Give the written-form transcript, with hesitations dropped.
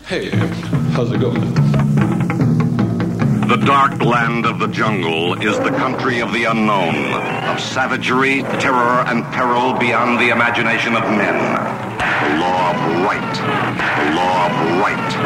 Hey, how's it going? The dark land of the jungle is the country of the unknown, of savagery, terror, and peril beyond the imagination of men. The law of right. The law of right.